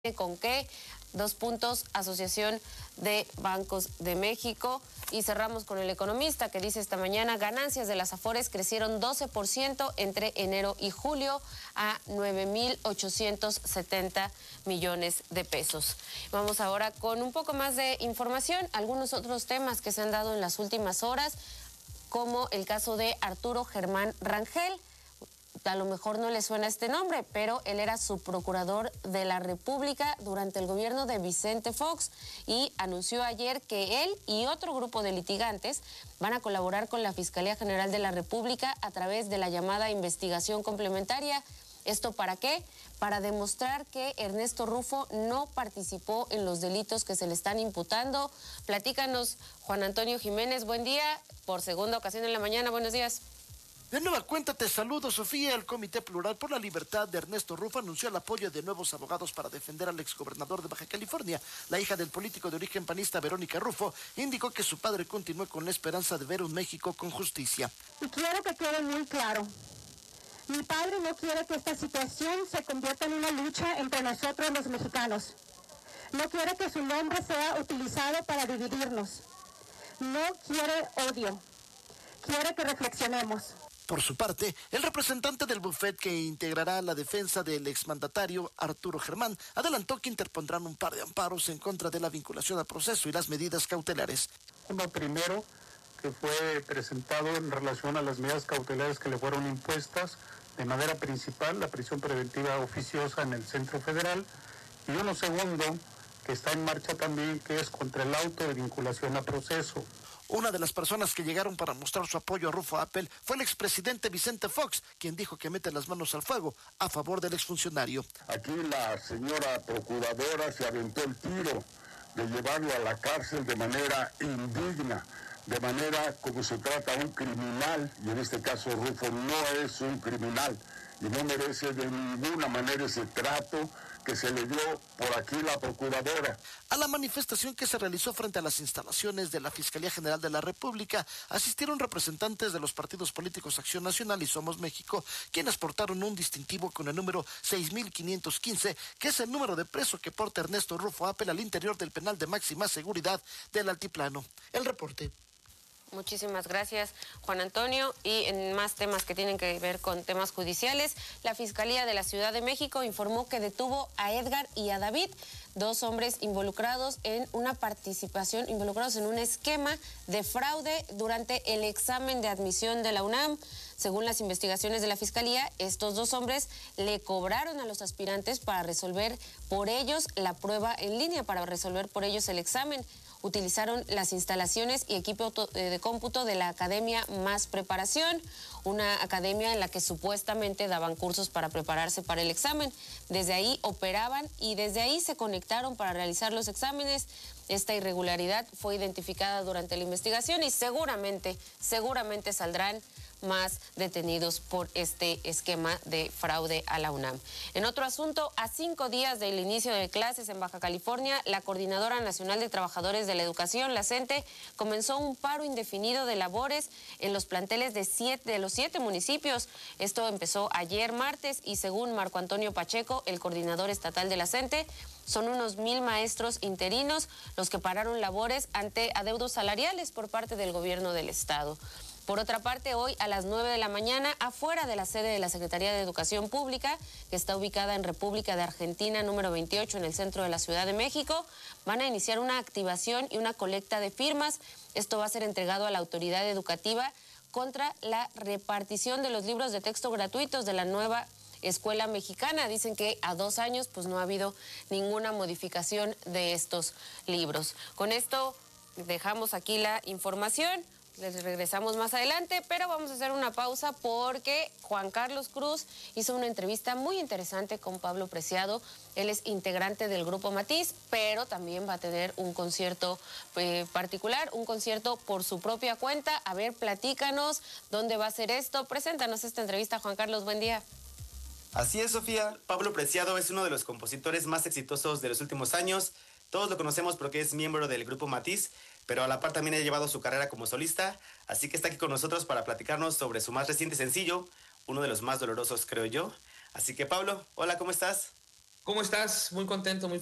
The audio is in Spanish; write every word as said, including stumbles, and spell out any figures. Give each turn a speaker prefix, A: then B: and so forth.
A: ¿Con qué? Dos puntos, Asociación de Bancos de México. Y cerramos con El Economista, que dice esta mañana: ganancias de las Afores crecieron doce por ciento entre enero y julio a nueve mil ochocientos setenta millones de pesos. Vamos ahora con un poco más de información, algunos otros temas que se han dado en las últimas horas, como el caso de Arturo Germán Rangel. A lo mejor no le suena este nombre, pero él era subprocurador de la República durante el gobierno de Vicente Fox y anunció ayer que él y otro grupo de litigantes van a colaborar con la Fiscalía General de la República a través de la llamada investigación complementaria. ¿Esto para qué? Para demostrar que Ernesto Rufo no participó en los delitos que se le están imputando. Platícanos, Juan Antonio Jiménez, buen día, por segunda ocasión en la mañana, buenos días.
B: De nueva cuenta te saludo, Sofía. El Comité Plural por la Libertad de Ernesto Rufo anunció el apoyo de nuevos abogados para defender al exgobernador de Baja California. La hija del político de origen panista, Verónica Rufo, indicó que su padre continúa con la esperanza de ver un México con justicia.
C: Y quiero que quede muy claro, mi padre no quiere que esta situación se convierta en una lucha entre nosotros los mexicanos. No quiere que su nombre sea utilizado para dividirnos. No quiere odio. Quiere que reflexionemos.
B: Por su parte, el representante del bufet que integrará la defensa del exmandatario Arturo Germán adelantó que interpondrán un par de amparos en contra de la vinculación al proceso y las medidas cautelares.
D: Uno primero, que fue presentado en relación a las medidas cautelares que le fueron impuestas, de manera principal la prisión preventiva oficiosa en el Centro Federal, y uno segundo, que está en marcha también, que es contra el auto de vinculación a proceso.
B: Una de las personas que llegaron para mostrar su apoyo a Rufo Appel fue el expresidente Vicente Fox, quien dijo que mete las manos al fuego a favor del exfuncionario.
E: Aquí la señora procuradora se aventó el tiro de llevarlo a la cárcel de manera indigna, de manera como se trata a un criminal, y en este caso Rufo no es un criminal y no merece de ninguna manera ese trato que se le dio por aquí la procuradora.
B: A la manifestación que se realizó frente a las instalaciones de la Fiscalía General de la República asistieron representantes de los partidos políticos Acción Nacional y Somos México, quienes portaron un distintivo con el número seis mil quinientos quince, que es el número de preso que porta Ernesto Rufo Appel al interior del penal de máxima seguridad del Altiplano. El reporte.
A: Muchísimas gracias, Juan Antonio. Y en más temas que tienen que ver con temas judiciales, la Fiscalía de la Ciudad de México informó que detuvo a Edgar y a David, dos hombres involucrados en una participación, involucrados en un esquema de fraude durante el examen de admisión de la UNAM. Según las investigaciones de la Fiscalía, estos dos hombres le cobraron a los aspirantes para resolver por ellos la prueba en línea, para resolver por ellos el examen. Utilizaron las instalaciones y equipo de cómputo de la Academia Más Preparación, una academia en la que supuestamente daban cursos para prepararse para el examen. Desde ahí operaban y desde ahí se conectaron para realizar los exámenes. Esta irregularidad fue identificada durante la investigación y seguramente, seguramente saldrán más detenidos por este esquema de fraude a la UNAM. En otro asunto, a cinco días del inicio de clases en Baja California, la Coordinadora Nacional de Trabajadores de la Educación, la CENTE, comenzó un paro indefinido de labores en los planteles de, siete, de los siete municipios. Esto empezó ayer martes y según Marco Antonio Pacheco, el coordinador estatal de la CENTE, son unos mil maestros interinos los que pararon labores ante adeudos salariales por parte del gobierno del estado. Por otra parte, hoy a las nueve de la mañana, afuera de la sede de la Secretaría de Educación Pública, que está ubicada en República de Argentina, número veintiocho, en el centro de la Ciudad de México, van a iniciar una activación y una colecta de firmas. Esto va a ser entregado a la autoridad educativa contra la repartición de los libros de texto gratuitos de la nueva escuela mexicana. Dicen que a dos años pues no ha habido ninguna modificación de estos libros. Con esto dejamos aquí la información. Les regresamos más adelante, pero vamos a hacer una pausa porque Juan Carlos Cruz hizo una entrevista muy interesante con Pablo Preciado. Él es integrante del Grupo Matiz, pero también va a tener un concierto eh, particular, un concierto por su propia cuenta. A ver, platícanos dónde va a ser esto. Preséntanos esta entrevista, Juan Carlos, buen día.
F: Así es, Sofía. Pablo Preciado es uno de los compositores más exitosos de los últimos años. Todos lo conocemos porque es miembro del Grupo Matiz, pero a la par también ha llevado su carrera como solista, así que está aquí con nosotros para platicarnos sobre su más reciente sencillo, uno de los más dolorosos, creo yo. Así que, Pablo, hola, ¿cómo estás?
G: ¿Cómo estás? Muy contento, muy